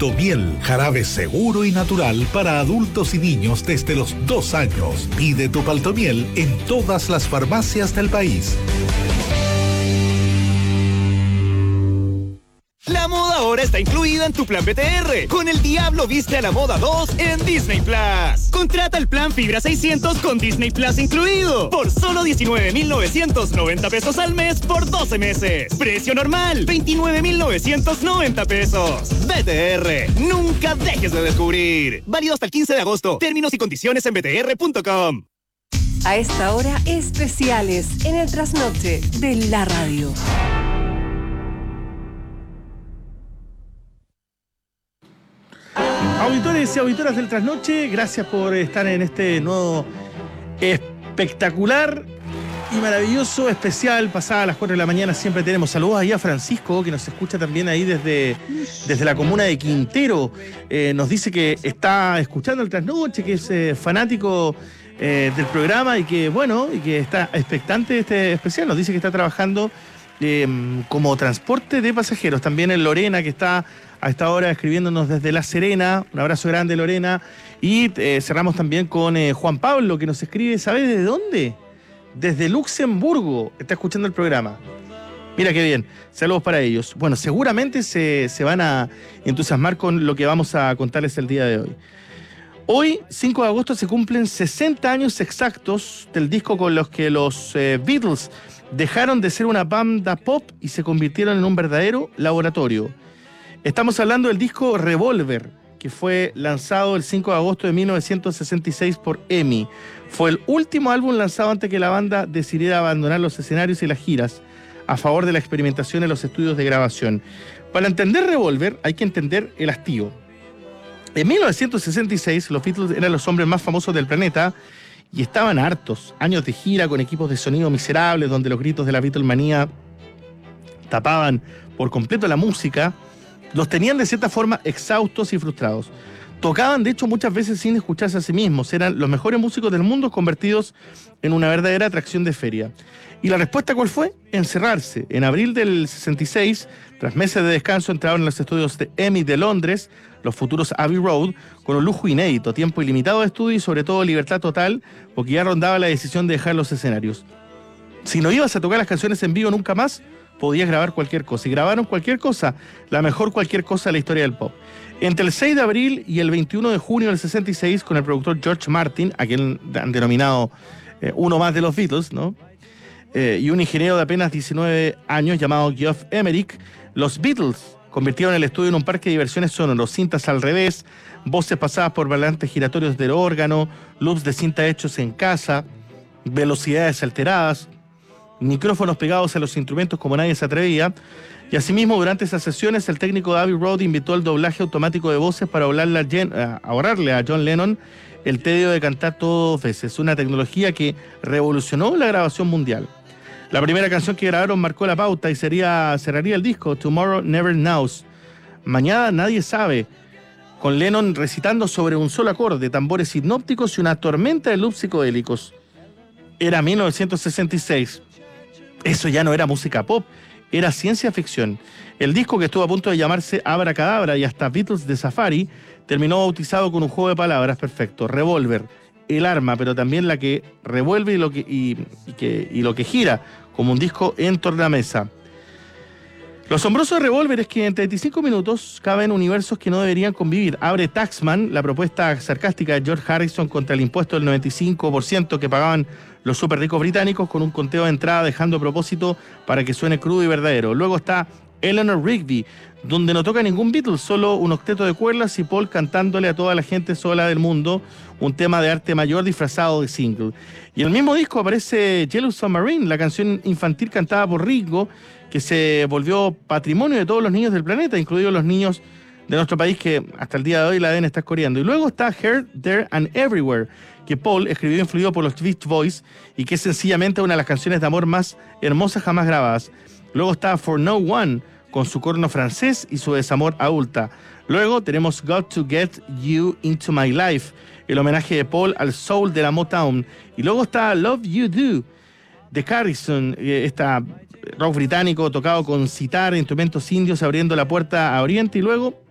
Paltomiel, jarabe seguro y natural para adultos y niños desde los 2 años. Pide tu Paltomiel en todas las farmacias del país. La moda ahora está incluida en tu plan BTR. Con El Diablo Viste a la Moda 2 en Disney Plus. Contrata el plan Fibra 600 con Disney Plus incluido. Por solo 19,990 pesos al mes por 12 meses. Precio normal, 29,990 pesos. BTR, nunca dejes de descubrir. Válido hasta el 15 de agosto. Términos y condiciones en btr.com. A esta hora, especiales en el trasnoche de la radio. Auditores y auditoras del Trasnoche, gracias por estar en este nuevo espectacular y maravilloso especial. Pasada las 4 de la mañana siempre tenemos saludos ahí a Francisco, que nos escucha también ahí desde la comuna de Quintero. Nos dice que está escuchando el Trasnoche, que es fanático del programa y que está expectante de este especial. Nos dice que está trabajando como transporte de pasajeros. También en Lorena, que está a esta hora escribiéndonos desde La Serena. Un abrazo grande, Lorena. Y cerramos también con Juan Pablo, que nos escribe, ¿sabes desde dónde? Desde Luxemburgo está escuchando el programa. Mira qué bien, saludos para ellos. Bueno, seguramente se van a entusiasmar con lo que vamos a contarles el día de hoy. Hoy, 5 de agosto, se cumplen 60 años exactos del disco con los que los Beatles dejaron de ser una banda pop y se convirtieron en un verdadero laboratorio. Estamos hablando del disco Revolver, que fue lanzado el 5 de agosto de 1966 por EMI. Fue el último álbum lanzado antes que la banda decidiera abandonar los escenarios y las giras a favor de la experimentación en los estudios de grabación. Para entender Revolver hay que entender el hastío. En 1966 los Beatles eran los hombres más famosos del planeta y estaban hartos. Años de gira con equipos de sonido miserables donde los gritos de la Beatlemanía tapaban por completo la música. Los tenían de cierta forma exhaustos y frustrados. Tocaban, de hecho, muchas veces sin escucharse a sí mismos. Eran los mejores músicos del mundo convertidos en una verdadera atracción de feria. ¿Y la respuesta cuál fue? Encerrarse. En abril del 66, tras meses de descanso, entraron en los estudios de EMI de Londres, los futuros Abbey Road, con un lujo inédito, tiempo ilimitado de estudio y sobre todo libertad total, porque ya rondaba la decisión de dejar los escenarios. Si no ibas a tocar las canciones en vivo nunca más, podías grabar cualquier cosa. Y grabaron cualquier cosa, la mejor cualquier cosa de la historia del pop. Entre el 6 de abril y el 21 de junio del 66, con el productor George Martin, a quien han denominado uno más de los Beatles, ¿no? Y un ingeniero de apenas 19 años llamado Geoff Emerick, los Beatles convirtieron el estudio en un parque de diversiones sonoros, cintas al revés, voces pasadas por volantes giratorios del órgano, loops de cinta hechos en casa, velocidades alteradas, micrófonos pegados a los instrumentos como nadie se atrevía. Y asimismo, durante esas sesiones, el técnico de Abbey Road invitó el doblaje automático de voces para ahorrarle a John Lennon el tedio de cantar todo 2 veces, una tecnología que revolucionó la grabación mundial. La primera canción que grabaron marcó la pauta y cerraría el disco, Tomorrow Never Knows. Mañana nadie sabe, con Lennon recitando sobre un solo acorde, tambores hipnópticos y una tormenta de loops psicodélicos. Era 1966. Eso ya no era música pop, era ciencia ficción. El disco, que estuvo a punto de llamarse Abracadabra y hasta Beatles de Safari, terminó bautizado con un juego de palabras perfecto. Revolver, el arma, pero también la que revuelve y lo que gira, como un disco en tornamesa. Lo asombroso de Revolver es que en 35 minutos caben universos que no deberían convivir. Abre Taxman, la propuesta sarcástica de George Harrison contra el impuesto del 95% que pagaban los súper ricos británicos, con un conteo de entrada dejando a propósito para que suene crudo y verdadero. Luego está Eleanor Rigby, donde no toca ningún Beatles, solo un octeto de cuerdas y Paul cantándole a toda la gente sola del mundo, un tema de arte mayor disfrazado de single. Y en el mismo disco aparece Yellow Submarine, la canción infantil cantada por Ringo, que se volvió patrimonio de todos los niños del planeta, incluidos los niños de nuestro país que hasta el día de hoy la deben estar coreando. Y luego está Here, There and Everywhere, que Paul escribió influido por los Beach Boys y que es sencillamente una de las canciones de amor más hermosas jamás grabadas. Luego está For No One, con su corno francés y su desamor adulta. Luego tenemos Got to Get You Into My Life, el homenaje de Paul al soul de la Motown. Y luego está Love You Do, de Harrison, esta rock británico tocado con sitar, instrumentos indios, abriendo la puerta a Oriente. Y luego